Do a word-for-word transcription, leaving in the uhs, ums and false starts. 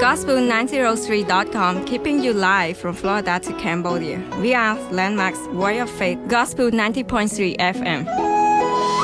Gospel nine oh three dot com, keeping you live from Florida to Cambodia. We are Landmark's Warrior Faith Gospel ninety point three F M.